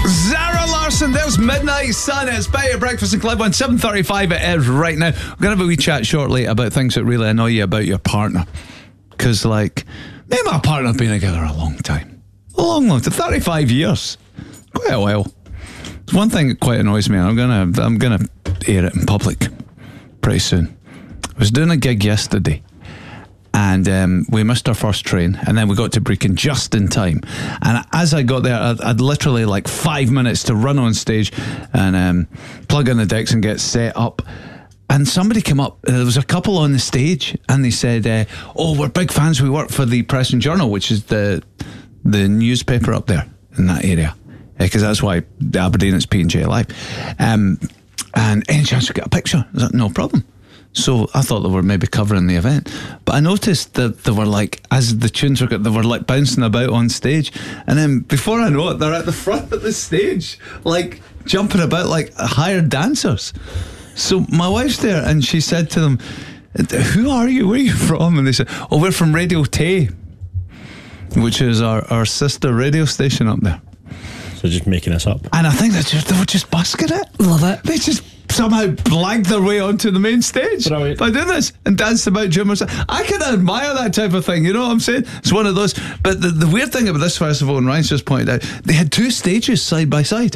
Zara Larsson, there's Midnight Sun. It's Better Breakfast in Cleveland. 7:35 it is right now. We're going to have a wee chat shortly about things that really annoy you about your partner. Because, like, me and my partner have been together a long time. A long time. 35 years. Quite a while. There's one thing that quite annoys me, and I'm gonna air it in public pretty soon. I was doing a gig yesterday, and we missed our first train, and then we got to Brecon just in time. And as I got there, I'd literally like 5 minutes to run on stage and plug in the decks and get set up. And somebody came up, there was a couple on the stage, and they said, oh, we're big fans, we work for the Press and Journal, which is the newspaper up there in that area. Because that's why Aberdeen is P&J Live. And any chance to get a picture? I was like, no problem. So I thought they were maybe covering the event. But I noticed that they were like, as the tunes were, they were like bouncing about on stage. And then before I know it, they're at the front of the stage, like jumping about like hired dancers. So my wife's there, and she said to them, who are you? Where are you from? And they said, oh, we're from Radio Tay, which is our sister radio station up there. So just making this up. And I think they were just busking it. Love it. They just somehow blanked their way onto the main stage Brilliant. by doing this and danced about Jimmer's. I can admire that type of thing, you know what I'm saying? It's one of those. But the weird thing about this festival, and Ryan's just pointed out, they had two stages side by side.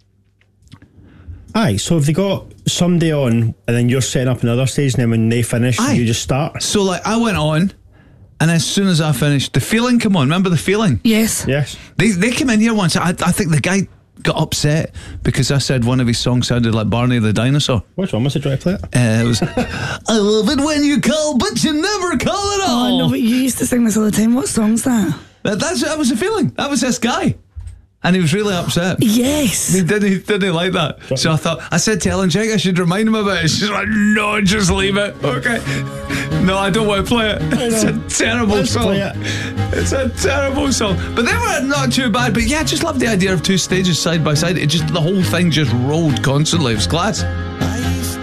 Aye, so if they got somebody on and then you're setting up another stage, and then when they finish, you just start. So like I went on, and as soon as I finished, The Feeling come on. Remember The Feeling? Yes. Yes. They came in here once. I think the guy got upset because I said one of his songs sounded like Barney the Dinosaur. Which one was it? Do I play it? It was I love it when you call, but you never call at all. Oh, no, but you used to sing this all the time. What song's that? That was The Feeling. That was this guy. And he was really upset. Yes. He didn't like that. So I said to Ellen Jack, I should remind him about it. She's like, no, just leave it. Okay. No, I don't want to play it. It's a terrible song. It's a terrible song. But they were not too bad. But yeah, I just love the idea of two stages side by side. The whole thing just rolled constantly. It was class.